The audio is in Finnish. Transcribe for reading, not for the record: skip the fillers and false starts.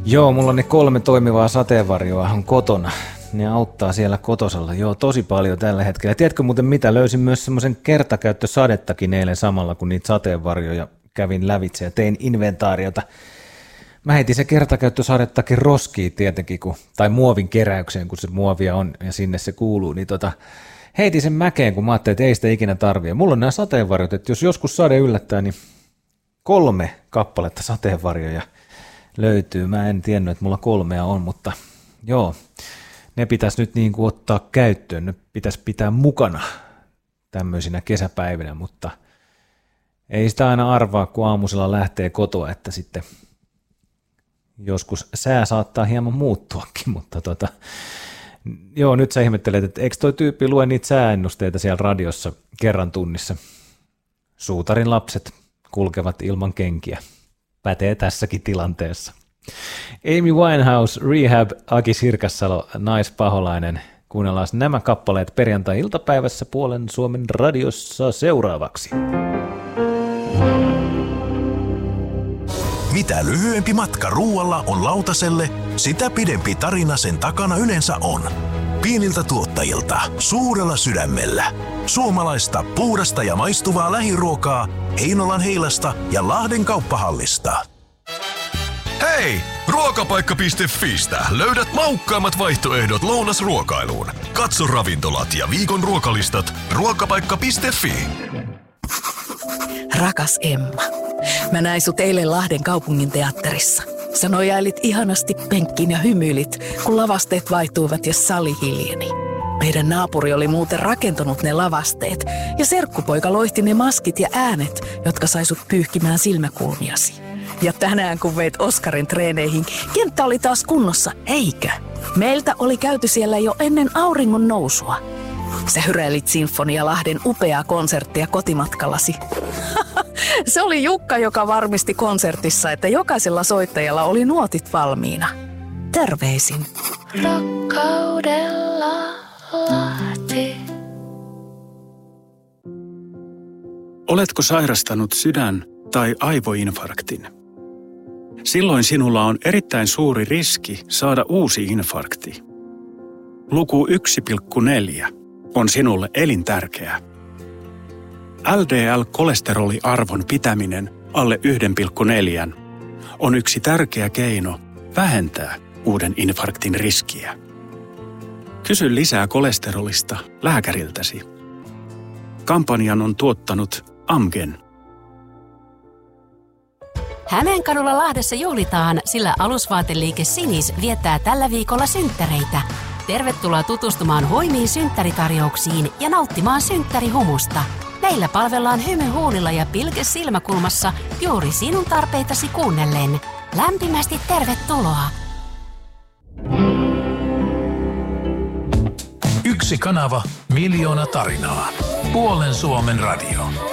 Joo, mulla on ne 3 toimivaa sateenvarjoa on kotona. Ne auttaa siellä kotosalla. Joo, tosi paljon tällä hetkellä. Tiedätkö muuten mitä? Löysin myös semmoisen kertakäyttösadettakin eilen samalla, kun niitä sateenvarjoja kävin lävitse ja tein inventaariota. Mä heitin se kertakäyttösadettakin roskiin tietenkin, tai muovin keräykseen, kun se muovia on ja sinne se kuuluu. Niin heitin sen mäkeen, kun mä ajattelin, että ei sitä ikinä tarvitse. Mulla on nämä sateenvarjot, että jos joskus sade yllättää, niin 3 kappaletta sateenvarjoja löytyy. Mä en tiennyt, että mulla 3 on, mutta joo, ne pitäisi nyt niin kuin ottaa käyttöön. Ne pitäisi pitää mukana tämmöisinä kesäpäivinä, mutta ei sitä aina arvaa, kun aamusella lähtee kotoa, että sitten joskus sää saattaa hieman muuttuakin, mutta joo, nyt sä ihmettelet, että eikö toi tyyppi lue niitä sääennusteita siellä radiossa kerran tunnissa? Suutarin lapset kulkevat ilman kenkiä. Pätee tässäkin tilanteessa. Amy Winehouse, Rehab, Aki Sirkassalo, Naispaholainen. Kuunnellaan nämä kappaleet perjantai-iltapäivässä Puolen Suomen radiossa seuraavaksi. Mitä lyhyempi matka ruualla on lautaselle, sitä pidempi tarina sen takana yleensä on. Pieniltä tuottajilta, suurella sydämellä. Suomalaista, puhdasta ja maistuvaa lähiruokaa Heinolan Heilasta ja Lahden kauppahallista. Hei! Ruokapaikka.fistä löydät maukkaammat vaihtoehdot lounasruokailuun. Katso ravintolat ja viikon ruokalistat ruokapaikka.fi. Rakas Emma, mä näin sut eilen Lahden kaupungin teatterissa. Sä nojailit ihanasti penkkiin ja hymyilit, kun lavasteet vaihtuivat ja sali hiljeni. Meidän naapuri oli muuten rakentanut ne lavasteet ja serkkupoika loihti ne maskit ja äänet, jotka sai sut pyyhkimään silmäkulmiasi. Ja tänään kun veit Oskarin treeneihin, kenttä oli taas kunnossa, eikö? Meiltä oli käyty siellä jo ennen auringon nousua. Sä hyräilit Sinfonia Lahden upeaa konserttia kotimatkallasi. Se oli Jukka, joka varmisti konsertissa, että jokaisella soittajalla oli nuotit valmiina. Terveisin. Rakkaudella Lahti. Oletko sairastanut sydän- tai aivoinfarktin? Silloin sinulla on erittäin suuri riski saada uusi infarkti. Luku 1,4 on sinulle elintärkeä. LDL-kolesteroliarvon pitäminen alle 1,4 on yksi tärkeä keino vähentää uuden infarktin riskiä. Kysy lisää kolesterolista lääkäriltäsi. Kampanjan on tuottanut Amgen. Hämeenkadulla Lahdessa juhlitaan, sillä alusvaateliike Sinis viettää tällä viikolla synttäreitä. Tervetuloa tutustumaan huimiin synttäritarjouksiin ja nauttimaan synttärihumusta. Meillä palvellaan hymy huulilla ja pilke silmäkulmassa juuri sinun tarpeitasi kuunnellen. Lämpimästi tervetuloa! Yksi kanava, miljoona tarinaa. Puolen Suomen radio.